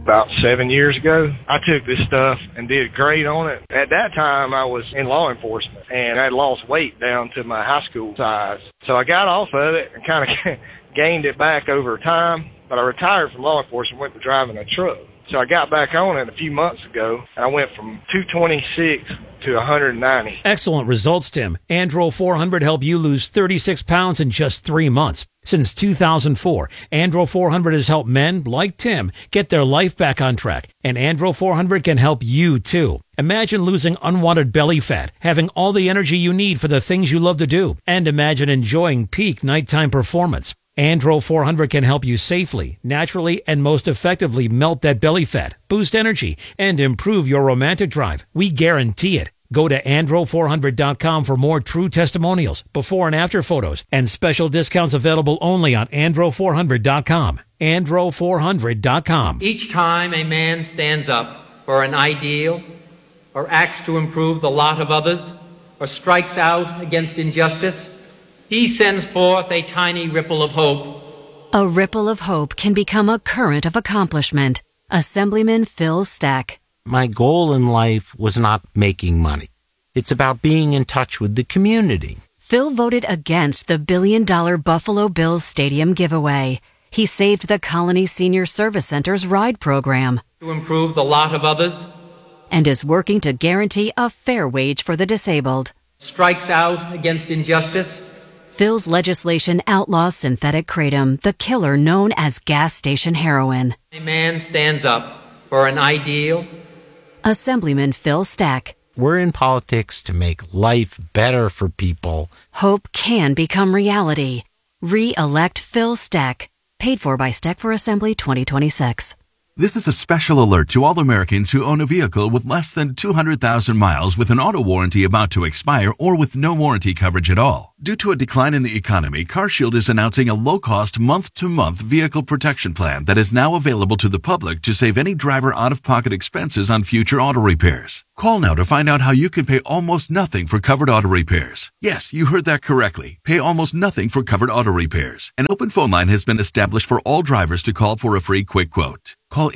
about 7 years ago. I took this stuff and did great on it. At that time, I was in law enforcement, and I had lost weight down to my high school size. So I got off of it and kind of gained it back over time, but I retired from law enforcement, went to driving a truck. So I got back on it a few months ago, and I went from 226 to 190. Excellent results, Tim. Andro 400 helped you lose 36 pounds in just 3 months. Since 2004, Andro 400 has helped men like Tim get their life back on track, and Andro 400 can help you too. Imagine losing unwanted belly fat, having all the energy you need for the things you love to do, and imagine enjoying peak nighttime performance. Andro 400 can help you safely, naturally, and most effectively melt that belly fat, boost energy, and improve your romantic drive. We guarantee it. Go to andro400.com for more true testimonials, before and after photos, and special discounts available only on andro400.com. andro400.com. Each time a man stands up for an ideal, or acts to improve the lot of others, or strikes out against injustice, he sends forth a tiny ripple of hope. A ripple of hope can become a current of accomplishment. Assemblyman Phil Stack. My goal in life was not making money. It's about being in touch with the community. Phil voted against the $1 billion Buffalo Bills Stadium giveaway. He saved the Colony Senior Service Center's RIDE program. To improve the lot of others. And is working to guarantee a fair wage for the disabled. Strikes out against injustice. Phil's legislation outlaws synthetic kratom, the killer known as gas station heroin. A man stands up for an ideal. Assemblyman Phil Stack. We're in politics to make life better for people. Hope can become reality. Re-elect Phil Stack. Paid for by Stack for Assembly 2026. This is a special alert to all Americans who own a vehicle with less than 200,000 miles with an auto warranty about to expire or with no warranty coverage at all. Due to a decline in the economy, CarShield is announcing a low-cost month-to-month vehicle protection plan that is now available to the public to save any driver out-of-pocket expenses on future auto repairs. Call now to find out how you can pay almost nothing for covered auto repairs. Yes, you heard that correctly. Pay almost nothing for covered auto repairs. An open phone line has been established for all drivers to call for a free quick quote. Call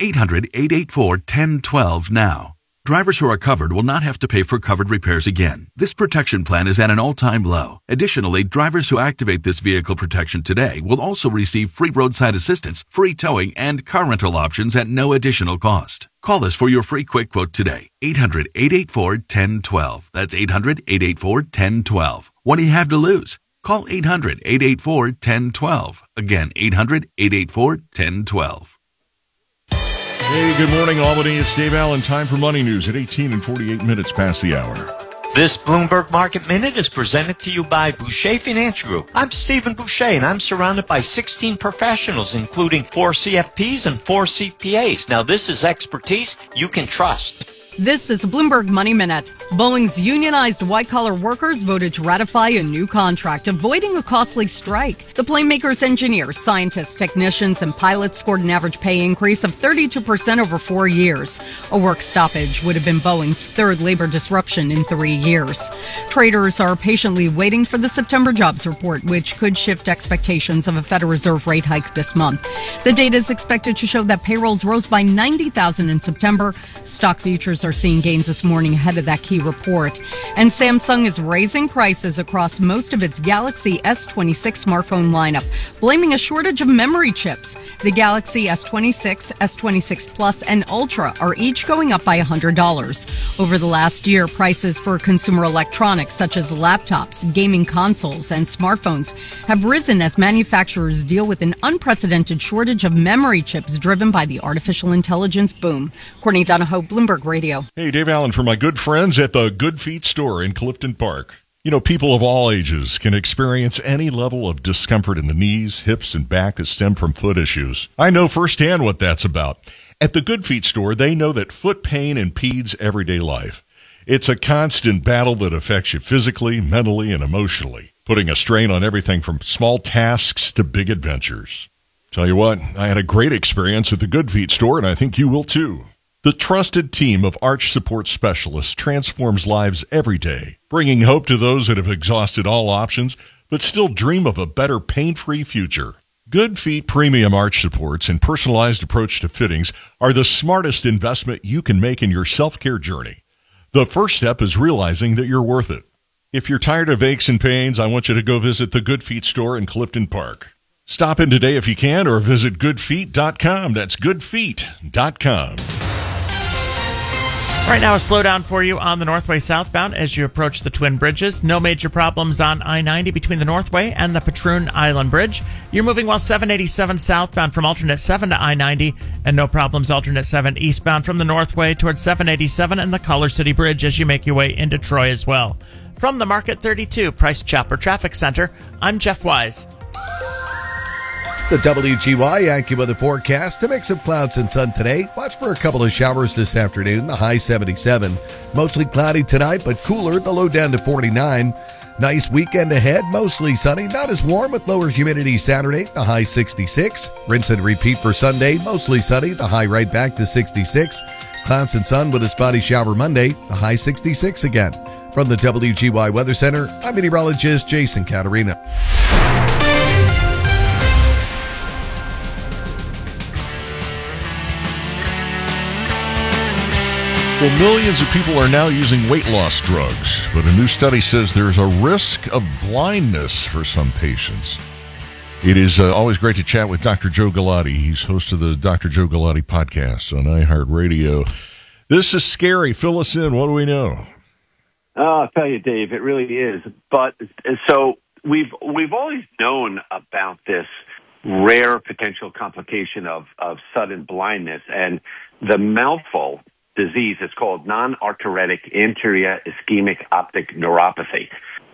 800-884-1012 now. Drivers who are covered will not have to pay for covered repairs again. This protection plan is at an all-time low. Additionally, drivers who activate this vehicle protection today will also receive free roadside assistance, free towing, and car rental options at no additional cost. Call us for your free quick quote today. 800-884-1012. That's 800-884-1012. What do you have to lose? Call 800-884-1012. Again, 800-884-1012. Hey, good morning, Albany. It's Dave Allen. Time for Money News at 18 and 48 minutes past the hour. This Bloomberg Market Minute is presented to you by Boucher Finance Group. I'm Stephen Boucher, and I'm surrounded by 16 professionals, including 4 CFPs and 4 CPAs. Now, this is expertise you can trust. This is Bloomberg Money Minute. Boeing's unionized white-collar workers voted to ratify a new contract, avoiding a costly strike. The plane maker's engineers, scientists, technicians, and pilots scored an average pay increase of 32% over 4 years. A work stoppage would have been Boeing's third labor disruption in 3 years. Traders are patiently waiting for the September jobs report, which could shift expectations of a Federal Reserve rate hike this month. The data is expected to show that payrolls rose by 90,000 in September. Stock futures are seeing gains this morning ahead of that key report. And Samsung is raising prices across most of its Galaxy S26 smartphone lineup, blaming a shortage of memory chips. The Galaxy S26, S26 Plus, and Ultra are each going up by $100. Over the last year, prices for consumer electronics such as laptops, gaming consoles, and smartphones have risen as manufacturers deal with an unprecedented shortage of memory chips driven by the artificial intelligence boom. Courtney Donahoe, Bloomberg Radio. Hey, Dave Allen for my good friends at the Good Feet store in Clifton Park. You know, people of all ages can experience any level of discomfort in the knees, hips, and back that stem from foot issues. I know firsthand what that's about. At the Good Feet store, they know that foot pain impedes everyday life. It's a constant battle that affects you physically, mentally, and emotionally, putting a strain on everything from small tasks to big adventures. Tell you what, I had a great experience at the Good Feet store, and I think you will too. The trusted team of arch support specialists transforms lives every day, bringing hope to those that have exhausted all options but still dream of a better pain-free future. Good Feet premium arch supports and personalized approach to fittings are the smartest investment you can make in your self-care journey. The first step is realizing that you're worth it. If you're tired of aches and pains, I want you to go visit the Good Feet store in Clifton Park. Stop in today if you can, or visit goodfeet.com. That's goodfeet.com. Right now, a slowdown for you on the Northway southbound as you approach the Twin Bridges. No major problems on I-90 between the Northway and the Patroon Island Bridge. You're moving well 787 southbound from alternate 7 to I-90, and no problems alternate 7 eastbound from the Northway towards 787 and the Collar City Bridge as you make your way into Troy as well. From the Market 32 Price Chopper Traffic Center, I'm Jeff Wise. The WGY AccuWeather forecast: a mix of clouds and sun today. Watch for a couple of showers this afternoon. The high 77. Mostly cloudy tonight, but cooler. The low down to 49. Nice weekend ahead. Mostly sunny. Not as warm with lower humidity Saturday. The high 66. Rinse and repeat for Sunday. Mostly sunny. The high right back to 66. Clouds and sun with a spotty shower Monday. The high 66 again. From the WGY Weather Center, I'm meteorologist Jason Caterina. Well, millions of people are now using weight loss drugs, but a new study says there's a risk of blindness for some patients. It is always great to chat with Dr. Joe Galati. He's host of the Dr. Joe Galati podcast on iHeartRadio. This is scary. Fill us in. What do we know? I'll tell you, Dave, it really is. But so we've always known about this rare potential complication of sudden blindness, and the mouthful disease is called non-arteritic anterior ischemic optic neuropathy.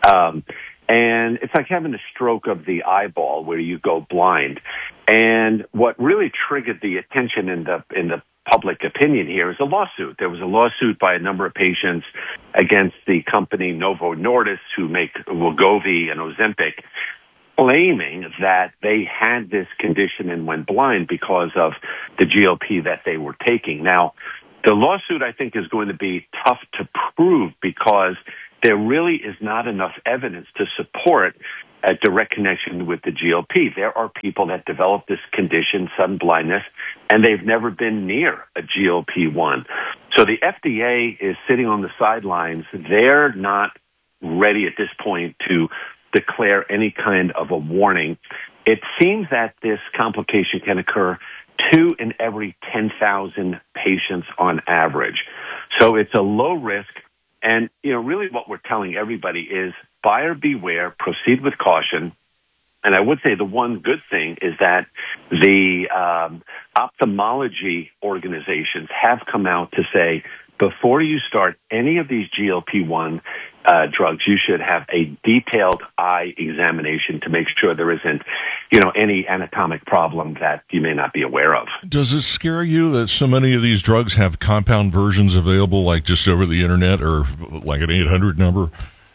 And it's like having a stroke of the eyeball where you go blind. And what really triggered the attention in the public opinion here is a lawsuit. There was a lawsuit by a number of patients against the company Novo Nordisk, who make Wegovy and Ozempic, claiming that they had this condition and went blind because of the GLP that they were taking. Now, the lawsuit, I think, is going to be tough to prove because there really is not enough evidence to support a direct connection with the GLP. There are people that develop this condition, sudden blindness, and they've never been near a GLP-1. So the FDA is sitting on the sidelines. They're not ready at this point to declare any kind of a warning. It seems that this complication can occur 2 in every 10,000 patients on average. So it's a low risk. And, really what we're telling everybody is buyer beware, proceed with caution. And I would say the one good thing is that the ophthalmology organizations have come out to say, before you start any of these GLP-1 drugs, you should have a detailed eye examination to make sure there isn't, any anatomic problem that you may not be aware of. Does it scare you that so many of these drugs have compound versions available, like just over the internet or like an 800 number?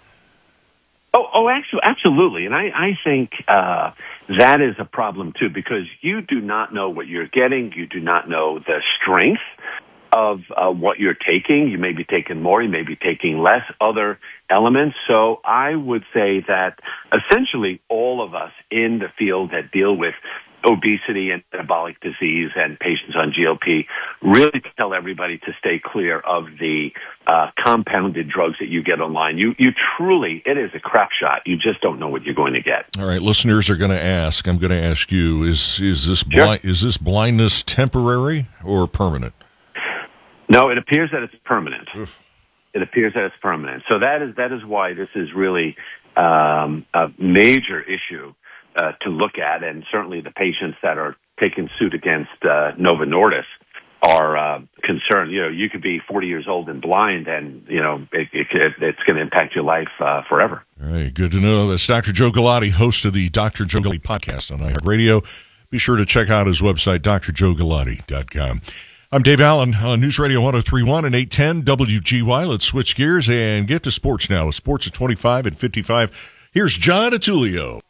Oh, actually, absolutely. And I think that is a problem, too, because you do not know what you're getting. You do not know the strength of what you're taking. You may be taking more, you may be taking less, other elements. So I would say that essentially all of us in the field that deal with obesity and metabolic disease and patients on GLP really tell everybody to stay clear of the compounded drugs that you get online. You truly, it is a crap shot. You just don't know what you're going to get. All right, listeners are going to ask, I'm going to ask you, is this is this blindness temporary or permanent? No, it appears that it's permanent. Oof. It appears that it's permanent. So that is why this is really a major issue to look at, and certainly the patients that are taking suit against Novo Nordisk are concerned. You could be 40 years old and blind, and it's going to impact your life forever. All right, good to know. That's Dr. Joe Galati, host of the Dr. Joe Galati podcast on iHeartRadio. Be sure to check out his website, drjoegalati.com. I'm Dave Allen on News Radio 103.1 and 810 WGY. Let's switch gears and get to sports now. Sports at 25 and 55. Here's John Atulio.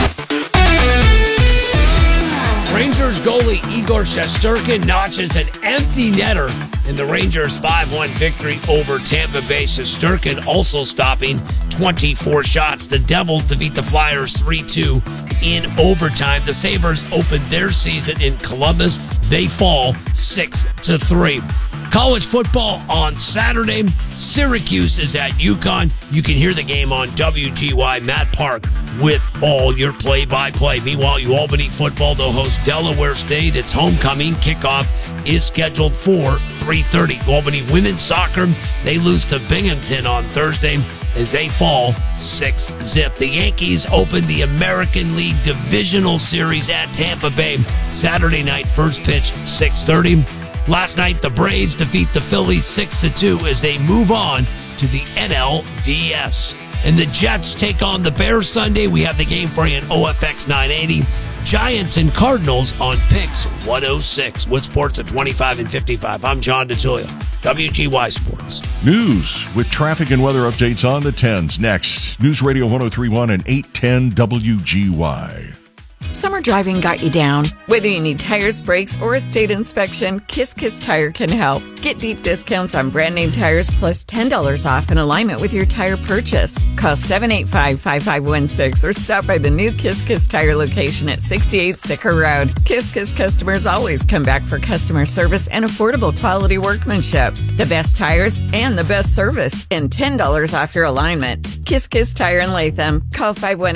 Rangers goalie Igor Shesterkin notches an empty netter in the Rangers' 5-1 victory over Tampa Bay. Shesterkin also stopping 24 shots. The Devils defeat the Flyers 3-2 in overtime. The Sabres opened their season in Columbus. They fall 6-3. College football on Saturday. Syracuse is at UConn. You can hear the game on WGY. Matt Park with all your play-by-play. Meanwhile, Albany football, they'll host Delaware State. Its homecoming kickoff is scheduled for 3:30. Albany women's soccer, they lose to Binghamton on Thursday as they fall 6-0. The Yankees open the American League Divisional Series at Tampa Bay. Saturday night, first pitch, 6:30. Last night, the Braves defeat the Phillies 6-2 as they move on to the NLDS. And the Jets take on the Bears Sunday. We have the game for you on OFX 980. Giants and Cardinals on Picks 106. With sports at 25 and 55. I'm John DeTullio, WGY Sports. News with traffic and weather updates on the 10s. Next, News Radio 103.1 and 810 WGY. Summer driving got you down. Whether you need tires, brakes, or a state inspection, Kiss Kiss Tire can help. Get deep discounts on brand name tires plus $10 off in alignment with your tire purchase. Call 785-5516 or stop by the new Kiss Kiss Tire location at 68 Sicker Road. Kiss Kiss customers always come back for customer service and affordable quality workmanship. The best tires and the best service and $10 off your alignment. Kiss Kiss Tire in Latham. Call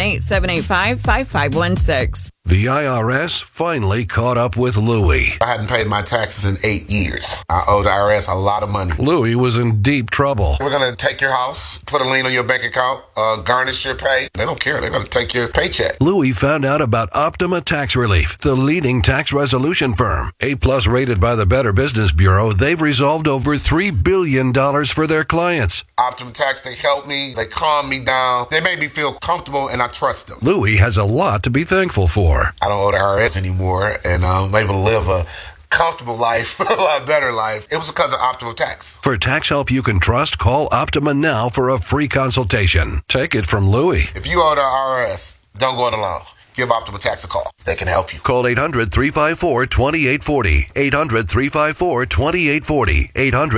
518-785-5516. The IRS finally caught up with Louie. I hadn't paid my taxes in 8 years. I owe the IRS a lot of money. Louie was in deep trouble. We're going to take your house, put a lien on your bank account, garnish your pay. They don't care. They're going to take your paycheck. Louie found out about Optima Tax Relief, the leading tax resolution firm. A-plus rated by the Better Business Bureau, they've resolved over $3 billion for their clients. Optima Tax, they help me. They calm me down. They made me feel comfortable, and I trust them. Louie has a lot to be thankful for. I don't owe the IRS anymore, and I'm able to live a comfortable life, a lot better life. It was because of Optima Tax. For tax help you can trust, call Optima now for a free consultation. Take it from Louie. If you owe the IRS, don't go it alone. Give Optima Tax a call. They can help you. Call 800-354-2840. 800-354-2840.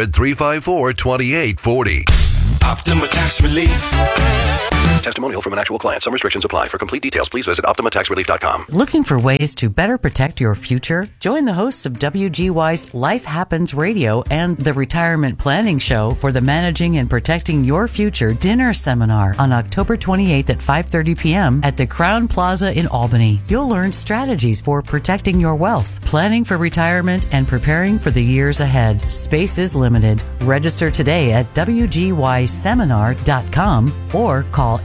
800-354-2840. Optima Tax Relief. Testimonial from an actual client. Some restrictions apply. For complete details, please visit OptimaTaxRelief.com. Looking for ways to better protect your future? Join the hosts of WGY's Life Happens Radio and the Retirement Planning Show for the Managing and Protecting Your Future Dinner Seminar on October 28th at 5:30 p.m. at the Crown Plaza in Albany. You'll learn strategies for protecting your wealth, planning for retirement, and preparing for the years ahead. Space is limited. Register today at WGYSeminar.com or call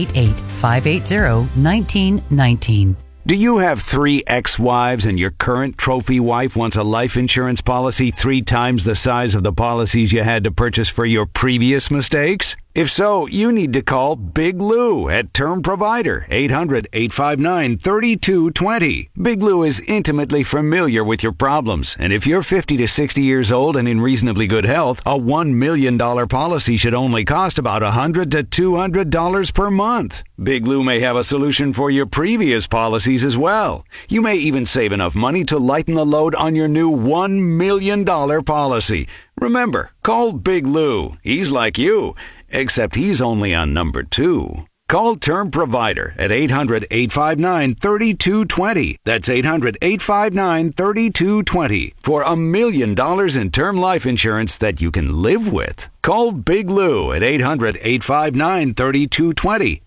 888-580-1919. Do you have 3 ex-wives and your current trophy wife wants a life insurance policy 3 times the size of the policies you had to purchase for your previous mistakes? If so, you need to call Big Lou at Term Provider, 800-859-3220. Big Lou is intimately familiar with your problems, and if you're 50 to 60 years old and in reasonably good health, a $1 million policy should only cost about $100 to $200 per month. Big Lou may have a solution for your previous policies as well. You may even save enough money to lighten the load on your new $1 million policy. Remember, call Big Lou. He's like you, except he's only on number 2. Call Term Provider at 800-859-3220. That's 800-859-3220 for $1 million in term life insurance that you can live with. Call Big Lou at 800-859-3220.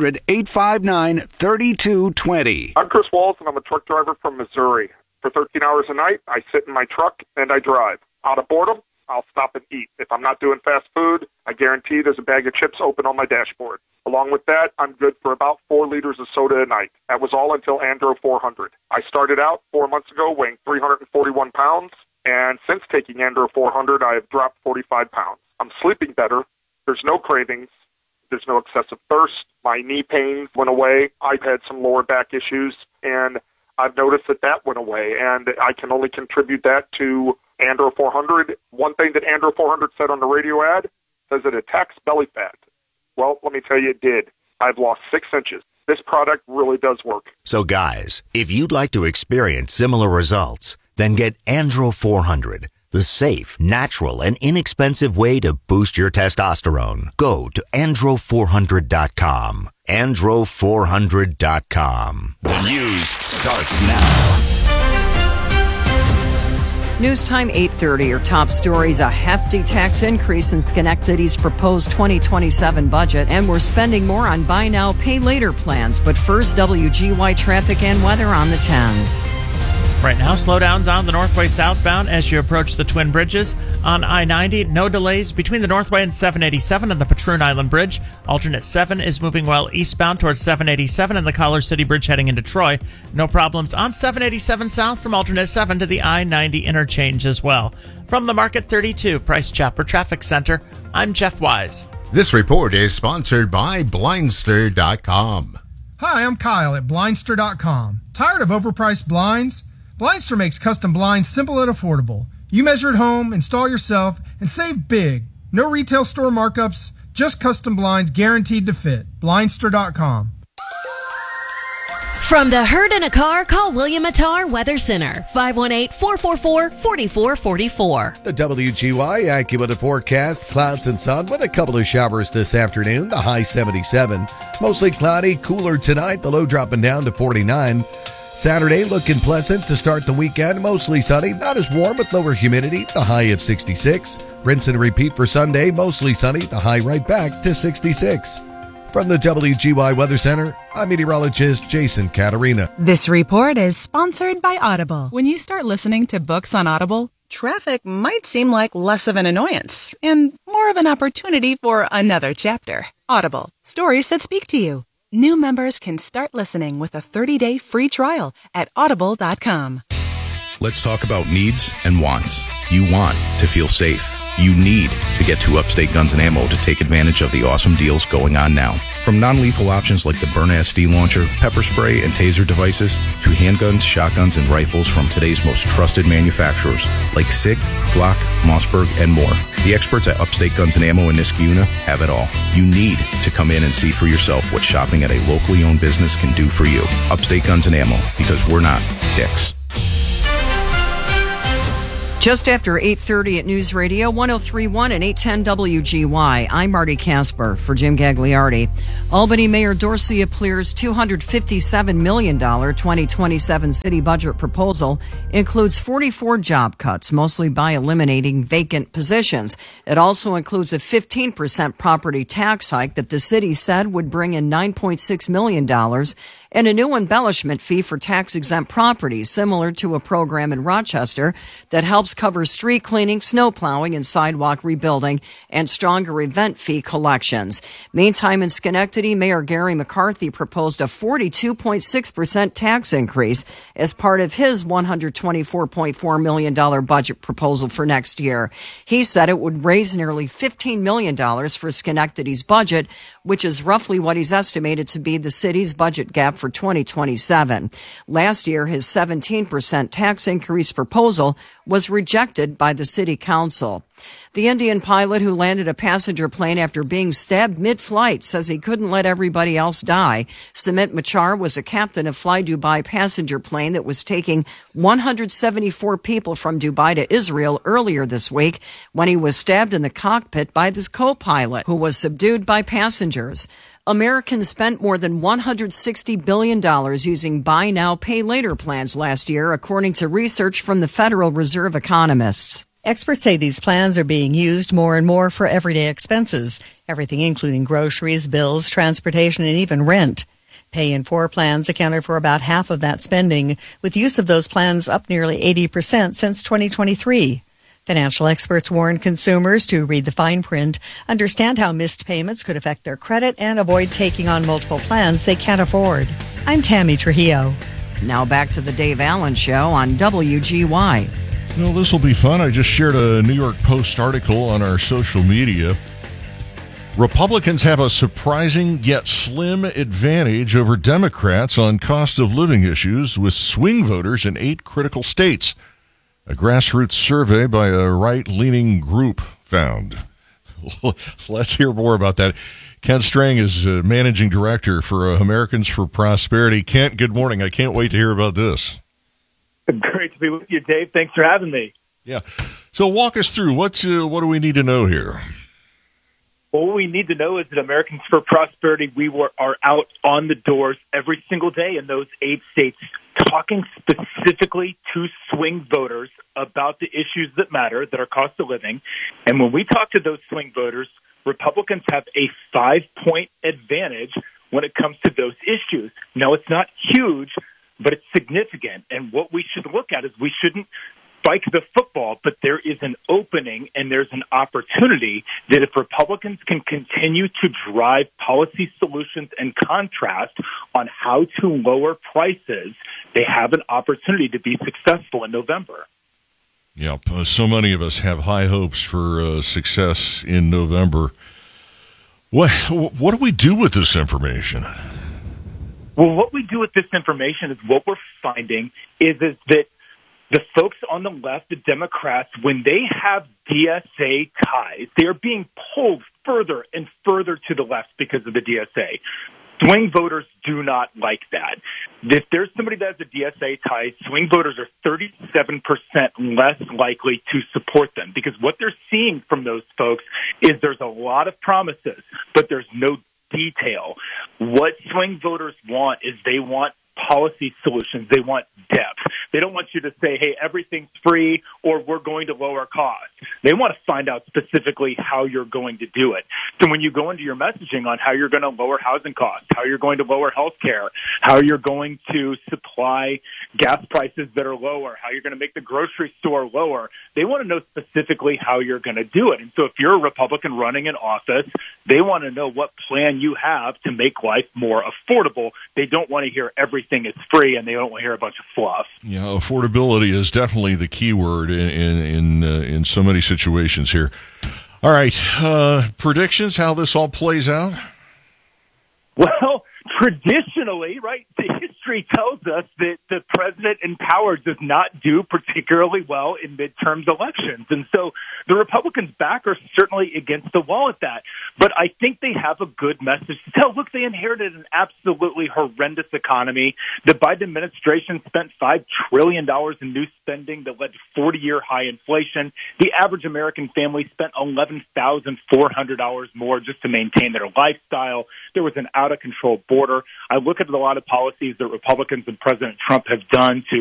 800-859-3220. I'm Chris Walls, and I'm a truck driver from Missouri. For 13 hours a night, I sit in my truck and I drive. Out of boredom, I'll stop and eat. If I'm not doing fast food, I guarantee there's a bag of chips open on my dashboard. Along with that, I'm good for about 4 liters of soda a night. That was all until Andro 400. I started out 4 months ago weighing 341 pounds, and since taking Andro 400, I have dropped 45 pounds. I'm sleeping better. There's no cravings. There's no excessive thirst. My knee pains went away. I've had some lower back issues, and I've noticed that went away, and I can only contribute that to Andro 400. One thing that Andro 400 said on the radio ad says it attacks belly fat. Well, let me tell you, it did. I've lost 6 inches. This product really does work. So guys, if you'd like to experience similar results, then get Andro 400. the safe, natural, and inexpensive way to boost your testosterone. Go to Andro400.com. Andro400.com. The news starts now. News time 8:30. Your top stories: a hefty tax increase in Schenectady's proposed 2027 budget, and we're spending more on buy now, pay later plans. But first, WGY traffic and weather on the 10s. Right now, slowdowns on the Northway southbound as you approach the Twin Bridges. On I-90, no delays between the Northway and 787 and the Patroon Island Bridge. Alternate 7 is moving well eastbound towards 787 and the Collar City Bridge heading into Troy. No problems on 787 south from Alternate 7 to the I-90 interchange as well. From the Market 32 Price Chopper Traffic Center, I'm Jeff Wise. This report is sponsored by Blindster.com. Hi, I'm Kyle at Blindster.com. Tired of overpriced blinds? Blindster makes custom blinds simple and affordable. You measure at home, install yourself, and save big. No retail store markups, just custom blinds guaranteed to fit. Blindster.com. From the herd in a car, call William Attar Weather Center, 518-444-4444. The WGY AccuWeather forecast, clouds and sun with a couple of showers this afternoon, the high 77. Mostly cloudy, cooler tonight, the low dropping down to 49. Saturday looking pleasant to start the weekend, mostly sunny, not as warm with lower humidity, the high of 66. Rinse and repeat for Sunday, mostly sunny, the high right back to 66. From the WGY Weather Center, I'm meteorologist Jason Caterina. This report is sponsored by Audible. When you start listening to books on Audible, traffic might seem like less of an annoyance and more of an opportunity for another chapter. Audible, stories that speak to you. New members can start listening with a 30-day free trial at audible.com. Let's talk about needs and wants. You want to feel safe. You need to get to Upstate Guns and Ammo to take advantage of the awesome deals going on now. From non-lethal options like the Byrna SD launcher, pepper spray, and taser devices, to handguns, shotguns, and rifles from today's most trusted manufacturers like SIG, Glock, Mossberg, and more. The experts at Upstate Guns and Ammo in Niskayuna have it all. You need to come in and see for yourself what shopping at a locally owned business can do for you. Upstate Guns and Ammo, because we're not dicks. Just after 8:30 at News Radio 103.1 and 810 WGY, I'm Marty Casper for Jim Gagliardi. Albany Mayor Dorsey Appleer's $257 million 2027 city budget proposal includes 44 job cuts, mostly by eliminating vacant positions. It also includes a 15% property tax hike that the city said would bring in $9.6 million and a new embellishment fee for tax-exempt properties, similar to a program in Rochester that helps cover street cleaning, snow plowing, and sidewalk rebuilding, and stronger event fee collections. Meantime, in Schenectady, Mayor Gary McCarthy proposed a 42.6% tax increase as part of his $124.4 million budget proposal for next year. He said it would raise nearly $15 million for Schenectady's budget, which is roughly what he's estimated to be the city's budget gap for 2027. Last year, his 17% tax increase proposal was rejected by the city council. The Indian pilot who landed a passenger plane after being stabbed mid-flight says he couldn't let everybody else die. Sumit Machar was a captain of Fly Dubai passenger plane that was taking 174 people from Dubai to Israel earlier this week when he was stabbed in the cockpit by this co-pilot who was subdued by passengers. Americans spent more than $160 billion using buy now, pay later plans last year, according to research from the Federal Reserve economists. Experts say these plans are being used more and more for everyday expenses, everything including groceries, bills, transportation, and even rent. Pay in 4 plans accounted for about half of that spending, with use of those plans up nearly 80% since 2023. Financial experts warn consumers to read the fine print, understand how missed payments could affect their credit, and avoid taking on multiple plans they can't afford. I'm Tammy Trujillo. Now back to the Dave Allen Show on WGY. Well, this will be fun. I just shared a New York Post article on our social media. Republicans have a surprising yet slim advantage over Democrats on cost of living issues with swing voters in 8 critical states. A grassroots survey by a right-leaning group found. Let's hear more about that. Kent Strang is managing director for Americans for Prosperity. Kent, good morning. I can't wait to hear about this. Great to be with you, Dave. Thanks for having me. Yeah. So walk us through what do we need to know here? Well, what we need to know is that Americans for Prosperity, are out on the doors every single day in those 8 states talking specifically to swing voters about the issues that matter, that are cost of living. And when we talk to those swing voters, Republicans have a 5-point advantage when it comes to those issues. Now, it's not huge, but it's significant. And what we should look at is we shouldn't spike the football, but there is an opening and there's an opportunity that if Republicans can continue to drive policy solutions and contrast on how to lower prices, they have an opportunity to be successful in November. Yep. So many of us have high hopes for success in November. What do we do with this information? Well, what we do with this information is what we're finding is that the folks on the left, the Democrats, when they have DSA ties, they are being pulled further and further to the left because of the DSA. Swing voters do not like that. If there's somebody that has a DSA tie, swing voters are 37% less likely to support them because what they're seeing from those folks is there's a lot of promises, but there's no detail. What swing voters want is they want policy solutions. They want depth. They don't want you to say, hey, everything's free or we're going to lower costs. They want to find out specifically how you're going to do it. So when you go into your messaging on how you're going to lower housing costs, how you're going to lower health care, how you're going to supply gas prices that are lower, how you're going to make the grocery store lower, they want to know specifically how you're going to do it. And so if you're a Republican running in office, they want to know what plan you have to make life more affordable. They don't want to hear everything is free and they don't want to hear a bunch of fluff. Yeah, affordability is definitely the key word in so many situations here. All right, predictions, how this all plays out? Well, traditionally, right, the history tells us that the president in power does not do particularly well in midterm elections. And so the Republicans' back are certainly against the wall at that. But I think they have a good message to tell. Look, they inherited an absolutely horrendous economy. The Biden administration spent $5 trillion in new spending that led to 40-year high inflation. The average American family spent $11,400 more just to maintain their lifestyle. There was an out-of-control border. I look at a lot of policies that Republicans and President Trump have done to